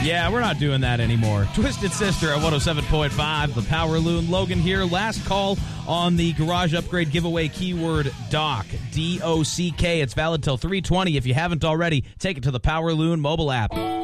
Yeah, we're not doing that anymore. Twisted Sister at 107.5, the Power Loon. Logan here. Last call on the garage upgrade giveaway, keyword DOCK, D-O-C-K. It's valid till 3:20. If you haven't already, take it to the Power Loon mobile app.